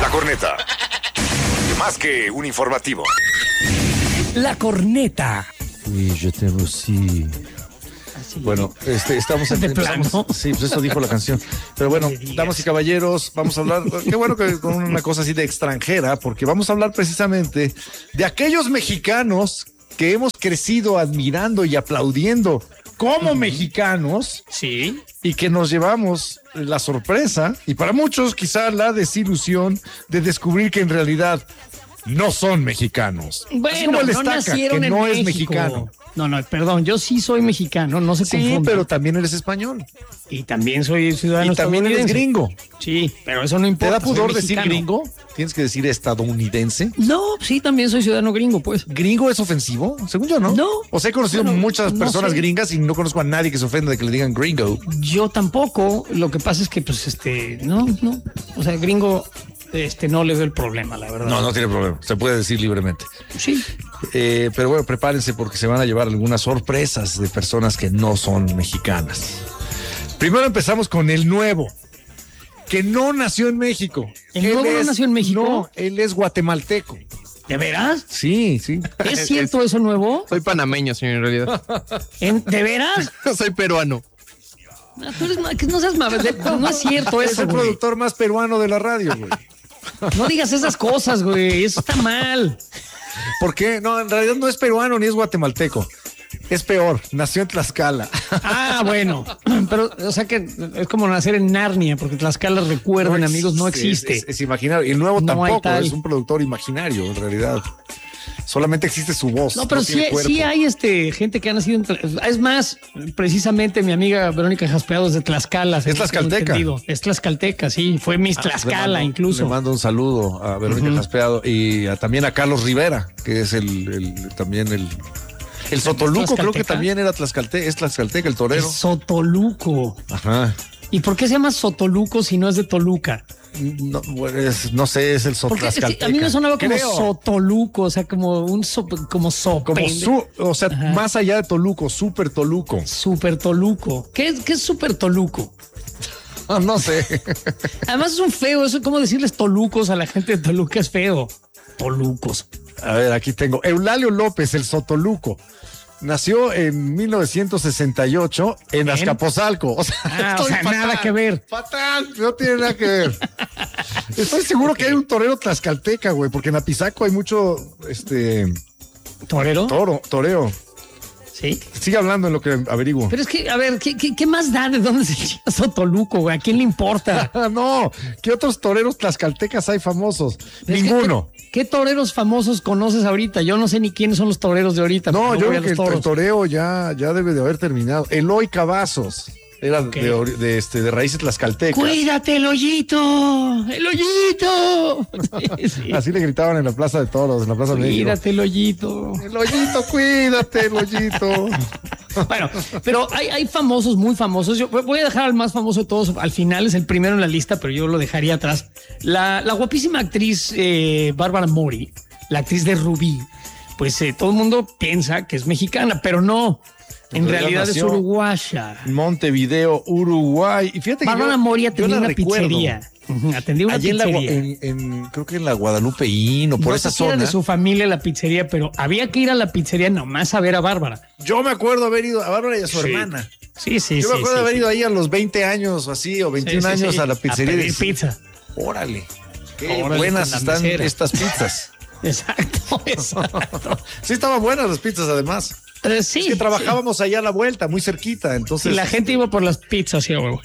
La Corneta. Más que un informativo. La Corneta. Oui, je t'aime aussi. Bueno, estamos ¿De plano? Sí, pues eso dijo la canción. Pero bueno, damas y caballeros, vamos a hablar, qué bueno que con una cosa así de extranjera, porque vamos a hablar precisamente de aquellos mexicanos que hemos crecido admirando y aplaudiendo como mexicanos. Sí. Y que nos llevamos la sorpresa, y para muchos quizá la desilusión de descubrir que en realidad no son mexicanos. Bueno, así como el no Estaca, nacieron que en no es México. mexicano. No, perdón, yo sí soy mexicano, no se Sí, confundan. pero también eres español. Y también soy ciudadano Y también eres estadounidense. gringo. Sí, pero eso no ¿Te importa. da pudor soy decir mexicano. gringo? Tienes que decir estadounidense. No, sí, también soy ciudadano gringo, pues. ¿Gringo es ofensivo? Según yo, ¿no? No. O sea, he conocido Bueno, muchas no personas sé. gringas y no conozco a nadie que se ofenda de que le digan gringo. Yo tampoco. Lo que pasa es que, pues, no. O sea, gringo, no le veo el problema, la verdad. No tiene problema. Se puede decir libremente. Sí. Pero bueno, prepárense porque se van a llevar algunas sorpresas de personas que no son mexicanas. Primero empezamos con el nuevo, que no nació en México. ¿El nuevo no nació en México? No, él es guatemalteco. ¿De veras? Sí. ¿Es cierto eso nuevo? Soy panameño, señor, en realidad. ¿De veras? Soy peruano. Ah, tú eres que no seas no es cierto Es eso, el güey. productor más peruano de la radio, güey. No digas esas cosas, güey. Eso está mal. ¿Por qué? No, en realidad no es peruano ni es guatemalteco. Es peor, nació en Tlaxcala. Ah, bueno. Pero, o sea que es como nacer en Narnia, porque Tlaxcala, recuerden, amigos, no existe. Es imaginario. Y el nuevo No hay tampoco, tal. es un productor imaginario, en realidad. Solamente existe su voz. No, pero tiene cuerpo. sí hay gente que ha nacido en es más, precisamente mi amiga Verónica Jaspeado es de Tlaxcala. Es tlaxcalteca. Es tlaxcalteca, sí. Fue Miss Tlaxcala, incluso. Le mando un saludo a Verónica Jaspeado y también a Carlos Rivera, que es también el Sotoluco, creo que también era tlaxcalteca, es tlaxcalteca, el torero. Es Sotoluco. Ajá. ¿Y por qué se llama Sotoluco si no es de Toluca? No, bueno, no sé, es el Porque es que Tlaxcalteca. a mí me sonaba como Creo. Sotoluco, o sea, como Como o sea, Ajá. más allá de Toluco, Super Toluco. Super Toluco. ¿Qué es Super Toluco? No sé. Además es un feo, eso es como decirles tolucos a la gente de Toluca, es feo. Tolucos. A ver, aquí tengo. Eulalio López, el Sotoluco. Nació en 1968 en Azcapotzalco. O sea, O sea, fatal, nada que ver. Fatal, no tiene nada que ver. Estoy seguro que hay un torero tlaxcalteca, güey, porque en Apizaco hay mucho, ¿Torero? toreo. Sí. Sigue hablando en lo que averiguo. Pero es que, a ver, ¿qué más da de dónde se llama Sotoluco, güey? ¿A quién le importa? No, ¿qué otros toreros tlaxcaltecas hay famosos? Es que, Ninguno. ¿Qué toreros famosos conoces ahorita? Yo no sé ni quiénes son los toreros de ahorita. No, pero yo voy a creo que los el toros. toreo ya debe de haber terminado. Eloy Cavazos era Ok. de raíces tlaxcaltecas. ¡Cuídate, el hoyito! ¡El hoyito! Sí, sí. Así le gritaban en la Plaza de Toros, en la Plaza de México. Cuídate, el hoyito. El hoyito, cuídate, el hoyito. Bueno, pero hay famosos, muy famosos. Yo voy a dejar al más famoso de todos. Al final es el primero en la lista, pero yo lo dejaría atrás. La guapísima actriz Bárbara Mori, la actriz de Rubí, pues todo el mundo piensa que es mexicana, pero no. En realidad es nació uruguaya. Montevideo, Uruguay. Y fíjate que Bárbara Mori yo atendía la una recuerdo. pizzería. Atendía una Allí pizzería. creo que en la Guadalupeín o por No esa sé si era zona. de su familia la pizzería, pero había que ir a la pizzería nomás a ver a Bárbara. Yo me acuerdo haber ido a Bárbara y a su Sí. hermana. Sí, sí, Yo me sí. acuerdo sí, haber sí. ido ahí a los 20 años o así, o 21 Sí, sí, años sí. a la pizzería. A y pedir decir, pizza. Órale, qué Órale, buenas con la están mesera. estas pizzas. Exacto, exacto. Sí, estaban buenas las pizzas además. Sí. Es que trabajábamos allá a la vuelta, muy cerquita, entonces. Y la gente iba por las pizzas, sí, huevo.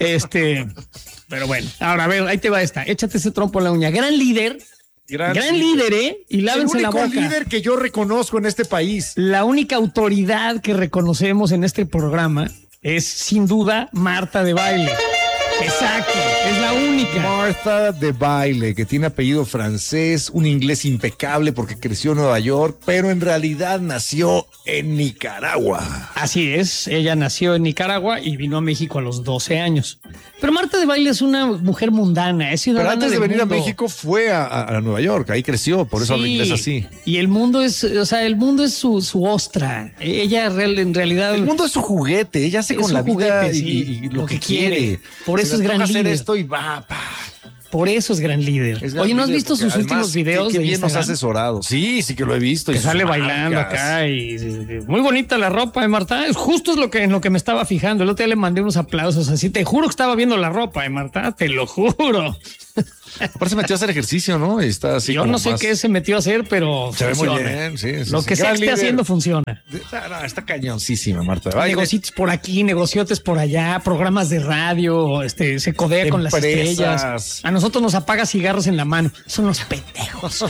Pero bueno, ahora a ver, ahí te va esta. Échate ese trompo en la uña. Gran líder, gran líder, ¿eh? Y lávense el la único boca. líder que yo reconozco en este país. La única autoridad que reconocemos en este programa es sin duda Marta de Baile. Exacto, es la única. Martha de Baile, que tiene apellido francés, un inglés impecable porque creció en Nueva York, pero en realidad nació en Nicaragua. Así es, ella nació en Nicaragua y vino a México a los 12 años. Pero Marta de Baile es una mujer mundana, es Pero ciudadana antes de del venir mundo. a México fue a Nueva York, ahí creció, por eso habla Sí, inglés así. Y el mundo es, o sea, el mundo es su ostra. Ella en realidad. El mundo es su juguete, ella hace Es con su la vida juguete, y, sí, y lo que quiere. Por eso Se es le gran antoja hacer líder. esto y va, pa. Por eso es gran líder. Oye, ¿no has visto sus últimos videos qué de bien nos ha Instagram? asesorado. Sí, sí que lo he visto. Que y sus sale bailando marcas. acá y muy bonita la ropa de Marta. Es justo en lo que me estaba fijando. El otro día le mandé unos aplausos así. Te juro que estaba viendo la ropa de Marta, te lo juro. Aparte se metió a hacer ejercicio, ¿no? Y está así. Yo no sé qué se metió a hacer, pero Se ve muy funciona. bien, sí. Lo que sea que esté haciendo funciona. No, está cañoncísima, Marta. Baile. Negocios por aquí, negociotes por allá, programas de radio, se codea con las Empresas. estrellas. A nosotros nos apaga cigarros en la mano. Son los pendejos.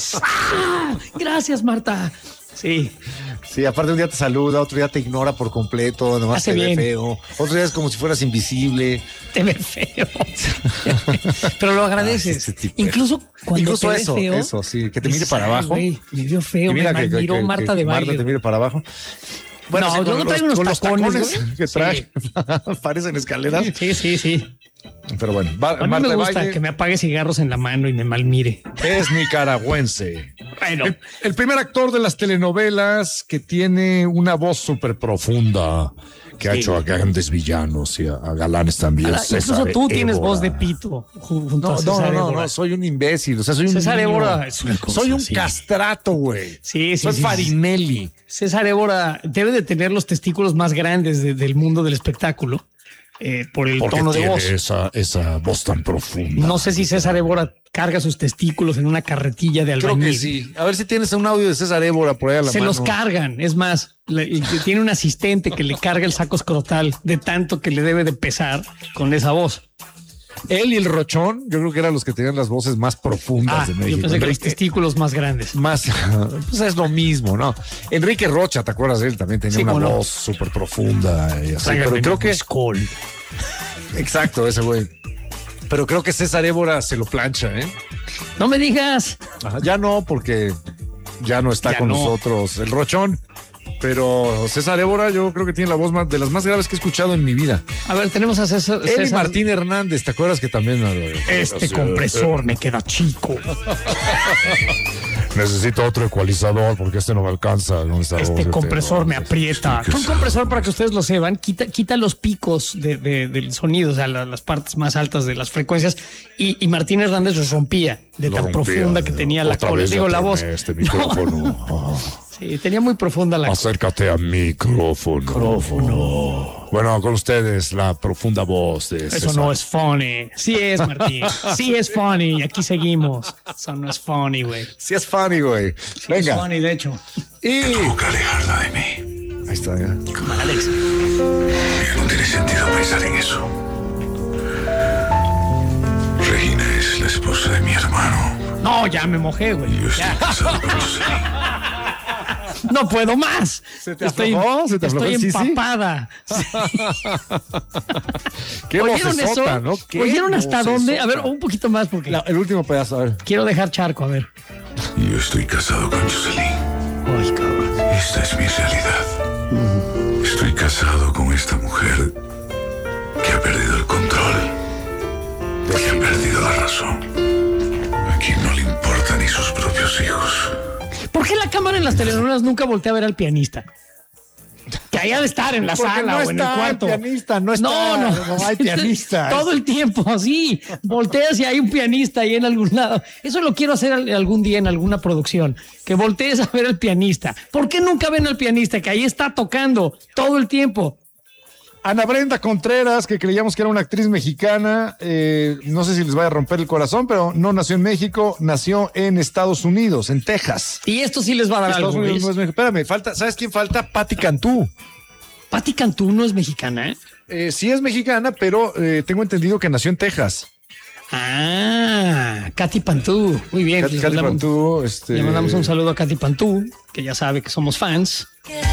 ¡Ah! Gracias, Marta. Sí. Sí, aparte un día te saluda, otro día te ignora por completo, nomás Hace te ve bien. feo. Otro día es como si fueras invisible. Te ve feo. Pero lo agradeces. Ese tipo. Incluso cuando Incluso te ve eso, feo. eso, sí, que te mire dices, para "Ay, abajo. güey, me vio feo, Y mira me miró Marta de Marta baile. te mire para abajo. No, sí, luego con trae unos con los tacones, tacones güey. que trae. Parecen escaleras. Sí. Pero bueno, A mí Marta me de gusta baile que me apague cigarros en la mano y me malmire. es nicaragüense. Bueno, El primer actor de las telenovelas que tiene una voz súper profunda, que ha Sí. hecho a grandes villanos y a galanes también. ahora, incluso César tú tienes Évora. voz de pito junto a No, César Évora. no, soy un imbécil. O sea, soy un César niño. Évora es una cosa Soy un así. castrato, güey. Sí, Soy sí. Farinelli. César Évora debe de tener los testículos más grandes del mundo del espectáculo por el tono de voz. esa voz tan profunda. No sé si César Évora carga sus testículos en una carretilla de Creo albañil. que sí. A ver si tienes un audio de César Évora por ahí a la Se mano. los cargan, es más, tiene un asistente que le carga el saco escrotal de tanto que le debe de pesar con esa voz. Él y el Rochón, yo creo que eran los que tenían las voces más profundas de México. yo pensé que los Enrique- testículos más grandes. más, pues es lo mismo, ¿no? Enrique Rocha, ¿te acuerdas de él? También tenía Sí, una cómo no. voz súper profunda y así. Tráigame Pero creo que Nescol. exacto, ese güey. Pero creo que César Évora se lo plancha, ¿eh? No me digas. Ajá, ya no, porque ya no está Ya con no. nosotros el Rochón. Pero César Évora, yo creo que tiene la voz de las más graves que he escuchado en mi vida. A ver, tenemos a César. Él y César. Martín Hernández, ¿te acuerdas que también? Este compresor me queda chico. Necesito otro ecualizador porque este no me alcanza. Este compresor me aprieta. Un compresor, para que ustedes lo sepan, quita los picos del sonido, o sea, las partes más altas de las frecuencias. Y Martín Hernández los rompía de tan profunda que tenía la voz. Este micrófono. Sí, tenía muy profunda la Acércate a micrófono. Bueno, con ustedes la profunda voz de Eso César. no es funny. Sí es, Martín. Sí es funny. Aquí seguimos. Eso no es funny, güey. Sí es funny, güey. Es Venga. funny, de hecho. Y Tengo que alejarla de mí. ahí está, ya. Alex. Ya no tiene sentido pensar en eso. Regina es la esposa de mi hermano. No, ya me mojé, güey. Yo estoy Ya. casado con Jocelyn. No puedo más. ¿Se te aflojó? ¿Se te aflojó estoy el sisi? empapada. Qué ¿Oyeron vocesota, eso? ¿no? Qué ¿Oyeron hasta dónde? A ver, vocesota. un poquito más porque El último pedazo, a ver. quiero dejar charco, a ver. Yo estoy casado con Jocelyn. Ay, cabrón. Esta es mi realidad. Estoy casado con esta mujer que ha perdido el control, que ha perdido la razón, a quien no le importa ni sus propios hijos. ¿Por qué la cámara en las telenovelas nunca voltea a ver al pianista? Que ahí ha de estar en la Porque sala no o en el está cuarto. el pianista, no está, no hay pianistas. Todo el tiempo, sí. Volteas y hay un pianista ahí en algún lado. Eso lo quiero hacer algún día en alguna producción. Que voltees a ver al pianista. ¿Por qué nunca ven al pianista? Que ahí está tocando todo el tiempo. Ana Brenda Contreras, que creíamos que era una actriz mexicana, no sé si les vaya a romper el corazón, pero no nació en México, nació en Estados Unidos, en Texas. Y esto sí les va a dar Estados algo. Unidos no es México. Espérame, ¿sabes quién falta? Patti Cantú. Patti Cantú no es mexicana, ¿eh? Sí es mexicana, pero tengo entendido que nació en Texas. Ah, Katy Pantú. Muy bien. Katy Le mandamos- Cantú, Le mandamos un saludo a Katy Pantú, que ya sabe que somos fans.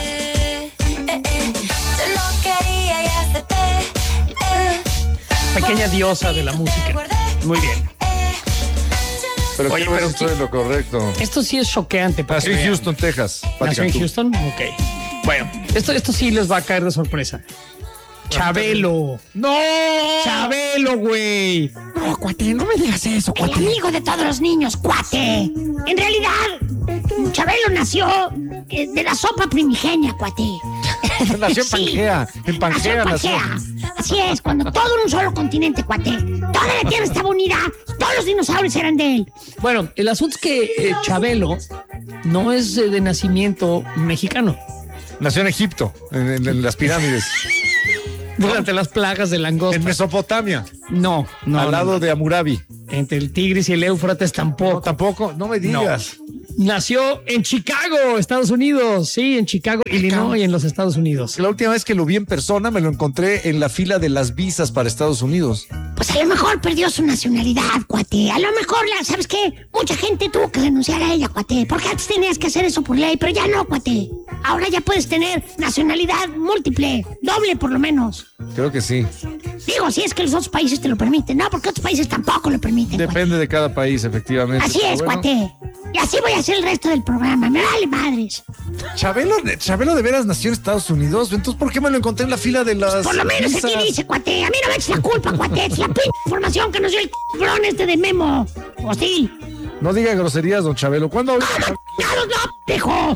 Pequeña diosa de la música. Muy bien. Pero Oye, quiero ver pero si estoy en lo correcto. Esto sí es choqueante. para Nació que en vean. Houston, Texas. Patti ¿Nació en Cantú. Houston? Ok. Bueno, esto sí les va a caer de sorpresa. Chabelo. ¡No! Chabelo, güey. No, cuate, no me digas eso, El amigo de todos los niños, cuate. En realidad, Chabelo nació de la sopa primigenia, cuate. Nació en Sí. Pangea. En Pangea nació. Pangea. Así es, cuando todo en un solo continente, cuate. Toda la Tierra estaba unida, todos los dinosaurios eran de él. Bueno, el asunto es que Chabelo no es de nacimiento mexicano. Nació en Egipto, en las pirámides. Durante las plagas de langosta. En Mesopotamia. No. Al lado de Hammurabi. Entre el Tigris y el Éufrates tampoco. No, tampoco, no me digas. Nació en Chicago, Estados Unidos. Sí, en Chicago, Illinois, en los Estados Unidos. La última vez que lo vi en persona me lo encontré en la fila de las visas para Estados Unidos. Pues a lo mejor perdió su nacionalidad, cuate. A lo mejor, ¿sabes qué? Mucha gente tuvo que renunciar a ella, cuate. Porque antes tenías que hacer eso por ley, pero ya no, cuate. Ahora ya puedes tener nacionalidad múltiple, doble por lo menos. Creo que sí. Digo, si es que los otros países te lo permiten, no, porque otros países tampoco lo permiten. Depende de cada país, efectivamente. Así es, bueno. cuate. Y así voy a hacer el resto del programa. Me vale madres. Chabelo de veras nació en Estados Unidos. Entonces, ¿por qué me lo encontré en la fila de las Por lo menos visas? aquí dice, cuate. A mí no me eches la culpa, cuate. Es la p información que nos dio el cabrón de Memo. Hostil. No diga groserías, don Chabelo. ¿Cuándo? ¡Claro, no, pendejo!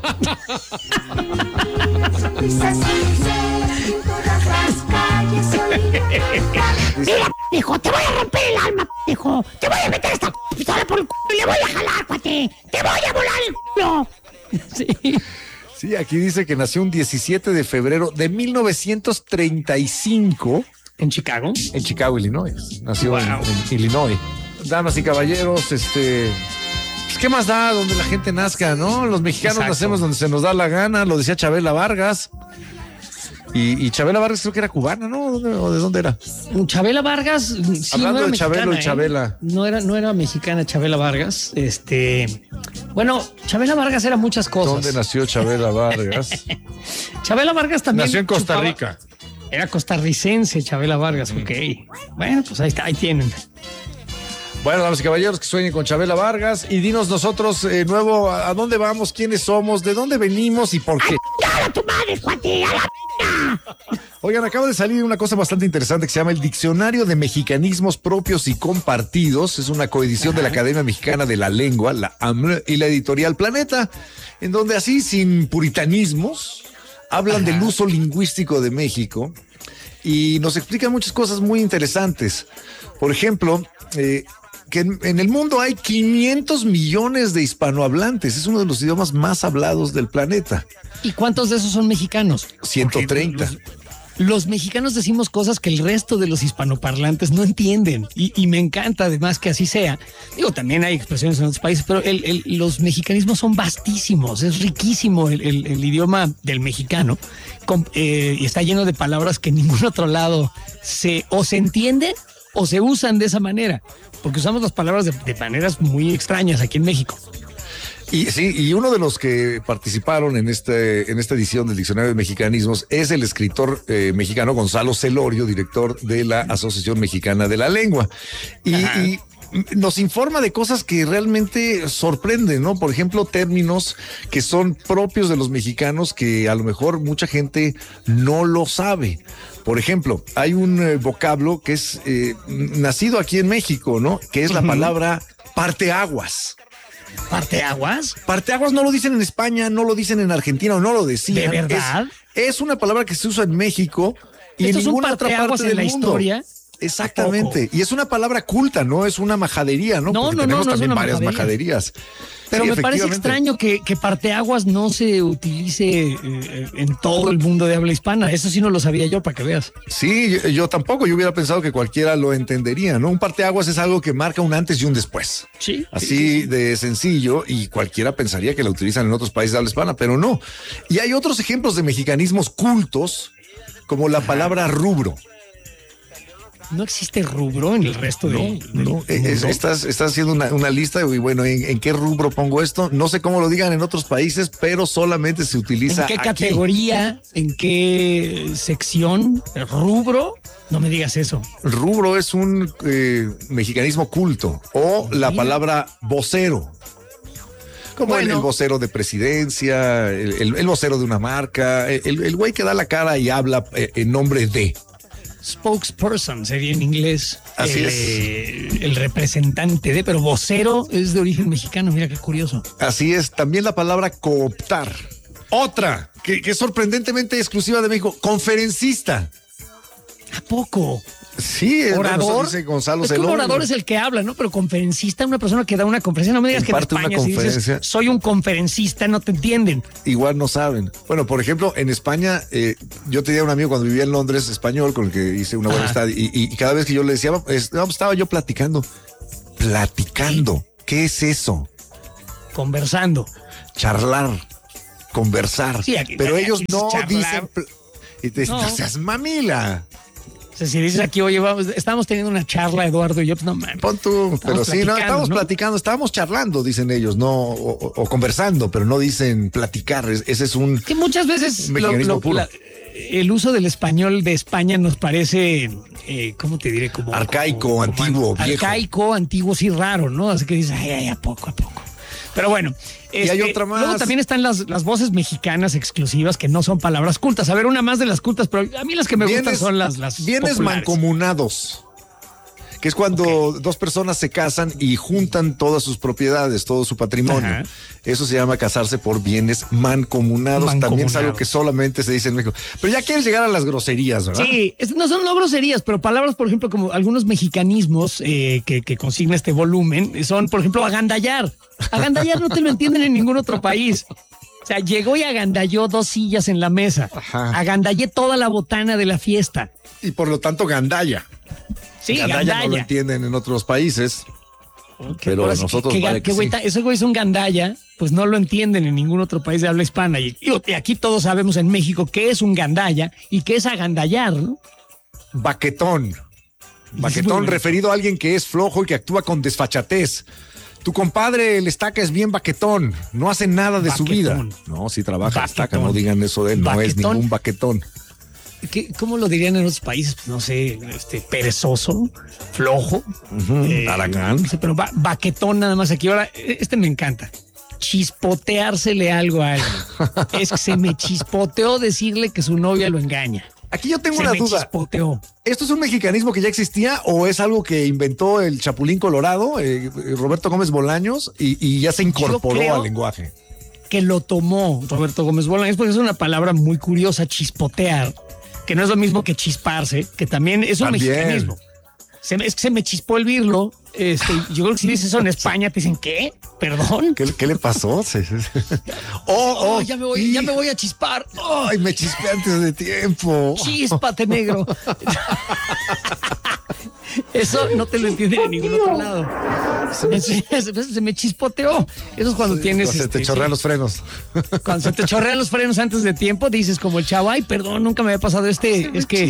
Mira, pendejo, te voy a romper el alma, pendejo. Te voy a meter esta pistola por el culo y le voy a jalar, cuate. Te voy a volar el culo. Sí. Sí, aquí dice que nació un 17 de febrero de 1935 ¿En Chicago? en Chicago, Illinois. Nació Wow. en Illinois. Damas y caballeros, pues, ¿qué más da donde la gente nazca, no? Los mexicanos Exacto. nacemos donde se nos da la gana, lo decía Chabela Vargas. Y Chabela Vargas creo que era cubana, ¿no? ¿O de dónde era? Chabela Vargas, sí, Hablando no era de Chabelo mexicana, y Chabela. No era mexicana Chabela Vargas. Bueno, Chabela Vargas era muchas cosas. ¿Dónde nació Chabela Vargas? Chabela Vargas también Nació en Costa chupaba- Rica. Era costarricense Chabela Vargas, ok. Bueno, pues ahí está, ahí tienen. Bueno, damas y caballeros, que sueñen con Chabela Vargas. Y dinos nosotros, nuevo, ¿a dónde vamos? ¿Quiénes somos? ¿De dónde venimos? ¿Y por qué? ¡A tu madre, cuate! ¡A la Oigan, acaba de salir una cosa bastante interesante que se llama el Diccionario de Mexicanismos Propios y Compartidos. Es una coedición de la Academia Mexicana de la Lengua, la AML, y la editorial Planeta, en donde así, sin puritanismos, hablan del uso lingüístico de México y nos explican muchas cosas muy interesantes. Por ejemplo, que en el mundo hay 500 millones de hispanohablantes. Es uno de los idiomas más hablados del planeta. ¿Y cuántos de esos son mexicanos? 130. Los mexicanos decimos cosas que el resto de los hispanoparlantes no entienden y me encanta además que así sea. Digo, también hay expresiones en otros países, pero los mexicanismos son vastísimos, es riquísimo el idioma del mexicano y está lleno de palabras que en ningún otro lado se entienden o se usan de esa manera, porque usamos las palabras de maneras muy extrañas aquí en México. Y sí, y uno de los que participaron en esta edición del Diccionario de Mexicanismos es el escritor mexicano Gonzalo Celorio, director de la Asociación Mexicana de la Lengua. Y nos informa de cosas que realmente sorprenden, ¿no? Por ejemplo, términos que son propios de los mexicanos que a lo mejor mucha gente no lo sabe. Por ejemplo, hay un vocablo que es nacido aquí en México, ¿no? Que es la palabra parteaguas. ¿Parteaguas? Parteaguas no lo dicen en España, no lo dicen en Argentina o no lo decían. ¿De verdad? Es una palabra que se usa en México y en ¿Esto es un ninguna otra parteaguas parte en del la mundo. historia? Exactamente. Y es una palabra culta, no es una majadería, ¿no? No, Porque no, tenemos no es también una varias majadería. majaderías. Pero Sí, me parece efectivamente. extraño que parteaguas no se utilice en todo el mundo de habla hispana. Eso sí no lo sabía yo, para que veas. Sí, yo tampoco, yo hubiera pensado que cualquiera lo entendería, ¿no? Un parteaguas es algo que marca un antes y un después. Sí. Así de sencillo, y cualquiera pensaría que la utilizan en otros países de habla hispana, pero no. Y hay otros ejemplos de mexicanismos cultos, como la palabra rubro. No existe rubro en el resto del No, mundo. estás haciendo una lista y bueno, ¿en qué rubro pongo esto? No sé cómo lo digan en otros países, pero solamente se utiliza ¿En qué aquí. categoría? ¿En qué sección? ¿Rubro? No me digas eso. Rubro es un mexicanismo culto o la palabra vocero. Como Bueno. el vocero de presidencia, el vocero de una marca, el güey que da la cara y habla en nombre de. Spokesperson sería en inglés. Así El representante de, pero vocero es de origen mexicano. Mira qué curioso. Así es, también la palabra cooptar. Otra, que es sorprendentemente exclusiva de México, conferencista. ¿A poco? Sí, bueno, eso ¿Orador? dice Gonzalo Es que un Celón. orador es el que habla, ¿no? Pero conferencista, una persona que da una conferencia. No me digas que en Imparte una España si dices, conferencia. soy un conferencista, no te entienden. Igual no saben. Bueno, por ejemplo, en España, yo tenía un amigo cuando vivía en Londres, español, con el que hice una buena Ajá. amistad, y cada vez que yo le decía, estaba yo platicando. Platicando. ¿Qué es eso? Conversando. Charlar, conversar. Sí, aquí- pero aquí ellos es no charlar. dicen. Y te dicen, No. no seas mamila. O sea, si dices aquí, oye, estamos teniendo una charla, Eduardo y yo, pues no mames. Pon tú, pero sí, no, platicando, estamos ¿no? platicando, estábamos charlando, dicen ellos, no, o conversando, pero no dicen platicar. Ese es un Que muchas veces mexicanismo puro. el uso del español de España nos parece, ¿cómo te diré? Como Arcaico, antiguo, viejo. Arcaico, antiguo, sí, raro, ¿no? Así que dices, ay, a poco, a poco. Pero bueno. Y hay otra más. Luego también están las voces mexicanas exclusivas que no son palabras cultas. A ver, una más de las cultas, pero a mí las que me gustan son las bienes populares. mancomunados, que es cuando dos personas se casan y juntan todas sus propiedades, todo su patrimonio. Ajá. Eso se llama casarse por bienes mancomunados. También es algo que solamente se dice en México. Pero ya quieres llegar a las groserías, ¿verdad? Sí, no son groserías, pero palabras, por ejemplo, como algunos mexicanismos que consigna este volumen, son, por ejemplo, agandallar. Agandallar no te lo entienden en ningún otro país. O sea, llegó y agandalló 2 sillas en la mesa. Ajá. Agandallé toda la botana de la fiesta. Y por lo tanto, gandalla. Sí, Gandalla no lo gandalla. entienden en otros países. Pero Ahora sí, nosotros que vale que güey, sí. ese güey es un gandalla, pues no lo entienden en ningún otro país de habla hispana. Y aquí todos sabemos en México qué es un gandalla y qué es agandallar, ¿no? Baquetón. Baquetón Muy referido a alguien que es flojo y que actúa con desfachatez. Tu compadre, el Estaca, es bien baquetón. No hace nada de su vida. Baquetón. No, sí trabaja el Estaca, Baquetón. no digan eso de él. No es Baquetón. ningún baquetón. ¿Cómo lo dirían en otros países? Pues no sé, perezoso, flojo. Aragán. No sé, pero baquetón nada más aquí. Ahora, me encanta. Chispoteársele algo a alguien. Es que se me chispoteó decirle que su novia lo engaña. Aquí yo tengo Se una me duda. chispoteó. ¿Esto es un mexicanismo que ya existía o es algo que inventó el Chapulín Colorado, Roberto Gómez Bolaños, y ya se incorporó creo al lenguaje? Que lo tomó Roberto Gómez Bolaños, porque es una palabra muy curiosa, chispotear, que no es lo mismo que chisparse, que también es un También. mexicanismo. Es que se me chispó el birlo. Yo creo que si dices eso en España, te dicen, ¿qué? ¿Perdón? ¿Qué le pasó? Ya me voy a chispar. Oh, Ay, me chispé antes de tiempo. chíspate, negro. Eso no te lo entienden en ningún otro lado. Se me chispoteó. Eso es cuando tienes. Se te chorrean los frenos. Cuando se te chorrean los frenos antes de tiempo, dices como el chavo, ay, perdón, nunca me había pasado es que.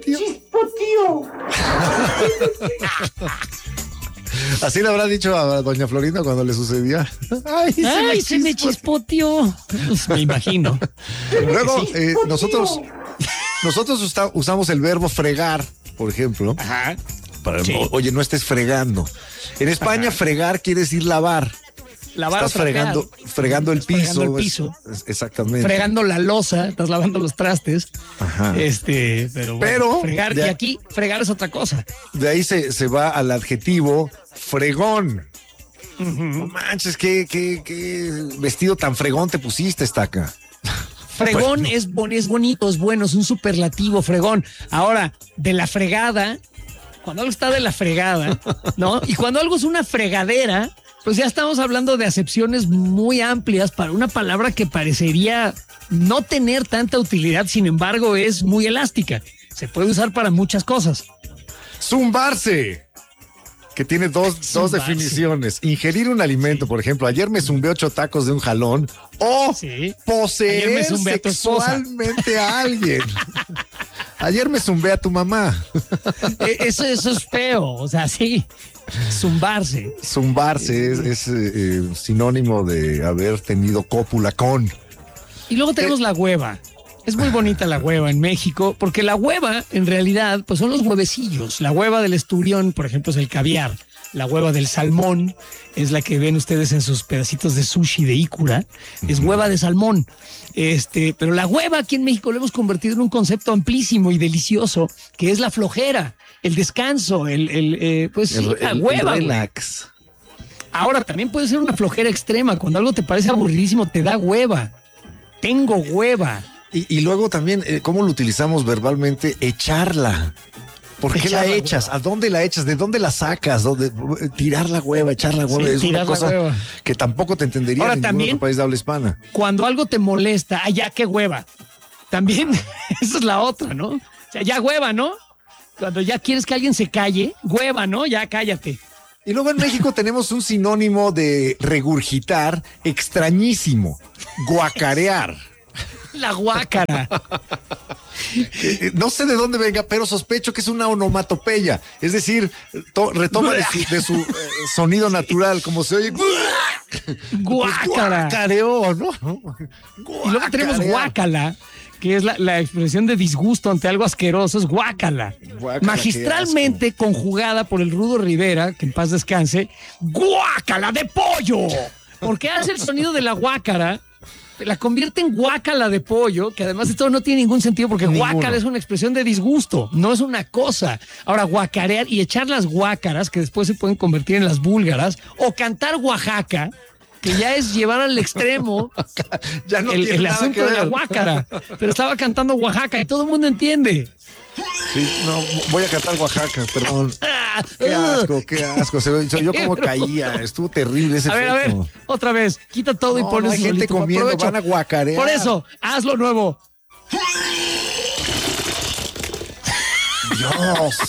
Así le habrá dicho a doña Florinda cuando le sucedía. Ay, Se me chispoteó. Pues, me imagino. Luego, Sí. nosotros usamos el verbo fregar, por ejemplo. Ajá. Sí. Oye, no estés fregando. En España, fregar quiere decir lavar. Lavar Estás o trapear. fregando el piso. Fregando el piso. Exactamente. Fregando la loza, estás lavando los trastes. Ajá. Pero fregar, y aquí fregar es otra cosa. De ahí se va al adjetivo fregón. No manches, qué vestido tan fregón te pusiste, Estaca. Fregón es bonito, es bueno, es un superlativo, fregón. Ahora, de la fregada, cuando algo está de la fregada, ¿no? Y cuando algo es una fregadera, pues ya estamos hablando de acepciones muy amplias para una palabra que parecería no tener tanta utilidad, sin embargo, es muy elástica. Se puede usar para muchas cosas. Zumbarse, que tiene dos definiciones. Ingerir un alimento, por ejemplo, ayer me zumbé 8 tacos de un jalón, o Sí. Ayer poseer me zumbé a tu esposa. sexualmente a alguien. Ayer me zumbé a tu mamá. Eso es feo, o sea, sí. Zumbarse. Zumbarse es sinónimo de haber tenido cópula con. Y luego tenemos la hueva. Es muy bonita la hueva en México, porque la hueva, en realidad, pues son los huevecillos. La hueva del esturión, por ejemplo, es el caviar. La hueva del salmón es la que ven ustedes en sus pedacitos de sushi de Ikura. Es hueva de salmón. Pero la hueva aquí en México lo hemos convertido en un concepto amplísimo y delicioso, que es la flojera, el descanso, la hueva. El güey. relax. Ahora, también puede ser una flojera extrema. Cuando algo te parece aburridísimo, te da hueva. Tengo hueva. Y luego también, ¿cómo lo utilizamos verbalmente? Echarla. ¿Por qué la echas? ¿A dónde la echas? ¿De dónde la sacas? Tirar la hueva, echar la hueva. Es una cosa que tampoco te entendería en ningún otro país de habla hispana. Cuando algo te molesta, ya qué hueva. También, esa es la otra, ¿no? O sea, ya hueva, ¿no? Cuando ya quieres que alguien se calle, hueva, ¿no? Ya cállate. Y luego en México tenemos un sinónimo de regurgitar extrañísimo, guacarear. La guácara. No sé de dónde venga, pero sospecho que es una onomatopeya. Es decir, retoma de su sonido natural, como se oye. Guácara. Guacareó, ¿no? Y luego tenemos guácala, que es la expresión de disgusto ante algo asqueroso, es guácala. Magistralmente conjugada por el Rudo Rivera, que en paz descanse, guácala de pollo. Porque hace el sonido de la guácara, la convierte en guácala de pollo, que además de todo no tiene ningún sentido porque guácara es una expresión de disgusto, no es una cosa. Ahora, guacarear y echar las guácaras, que después se pueden convertir en las búlgaras, o cantar Oaxaca, que ya es llevar al extremo ya no el asunto de la guácara. Pero estaba cantando Oaxaca y todo el mundo entiende. Sí, no, voy a cantar Oaxaca, perdón. Qué asco, qué asco. Se yo como caía, estuvo terrible ese efecto. A ver, otra vez, quita todo y pones. No hay gente comiendo, van a guacarear. Por eso, hazlo nuevo. Dios,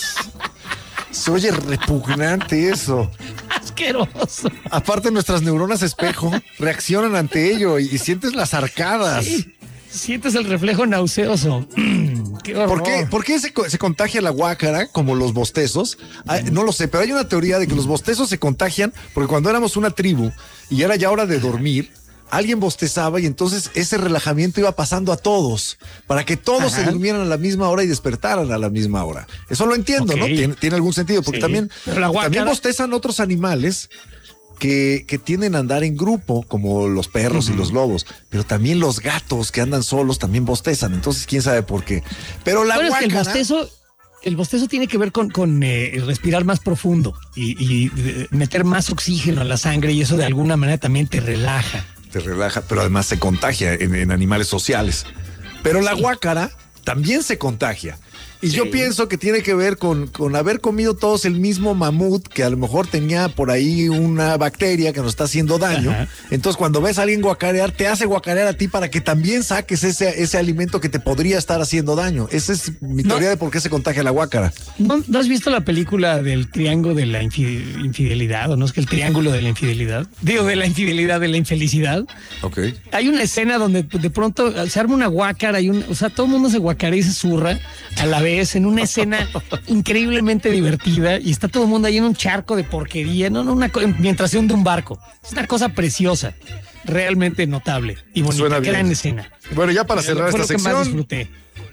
se oye repugnante eso. Asqueroso. Aparte, nuestras neuronas espejo reaccionan ante ello y sientes las arcadas. Sí. Sientes el reflejo nauseoso. Qué horror. ¿Por qué se contagia la guácara como los bostezos? No lo sé, pero hay una teoría de que los bostezos se contagian porque cuando éramos una tribu y era ya hora de dormir, alguien bostezaba y entonces ese relajamiento iba pasando a todos para que todos se durmieran a la misma hora y despertaran a la misma hora. Eso lo entiendo, ¿no? Tiene algún sentido porque también bostezan otros animales que tienden a andar en grupo, como los perros y los lobos, pero también los gatos que andan solos también bostezan, entonces quién sabe por qué. Pero la guácara... Es que el bostezo tiene que ver con respirar más profundo y meter más oxígeno a la sangre y eso de alguna manera también te relaja. Te relaja, pero además se contagia en animales sociales. Pero la guácara también se contagia. Y yo pienso que tiene que ver con haber comido todos el mismo mamut que a lo mejor tenía por ahí una bacteria que nos está haciendo daño. Ajá. Entonces cuando ves a alguien guacarear, te hace guacarear a ti para que también saques ese alimento que te podría estar haciendo daño. Esa es mi teoría de por qué se contagia la guácara. ¿No has visto la película del triángulo de la infidelidad? ¿O no es que el triángulo de la infidelidad? Digo, de la infidelidad, de la infelicidad. Ok. Hay una escena donde de pronto se arma una guácara y o sea, todo el mundo se guacarea y se zurra a la vez en una escena increíblemente divertida y está todo el mundo ahí en un charco de porquería, mientras se hunde un barco. Es una cosa preciosa, realmente notable y bonita, gran escena. Bueno, ya para cerrar esta sección, más disfruté.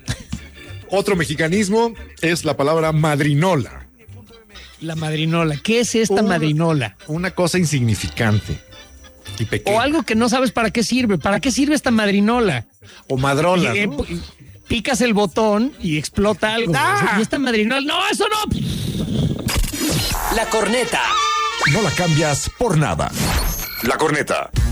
Otro mexicanismo es la palabra madrinola. La madrinola, ¿qué es esta madrinola? Una cosa insignificante y pequeña. O algo que no sabes para qué sirve. ¿Para qué sirve esta madrinola? O madrola, ¿no? Picas el botón y explota algo. Y esta madrinola, no, eso no. La corneta. No la cambias por nada. La corneta.